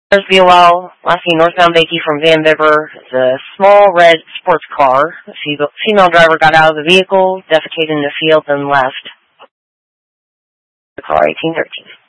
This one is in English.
BOL, last seen northbound Bakey from Van Bibber. It's a small red sports car. The female driver got out of the vehicle, defecated in the field, and left. The car 1813.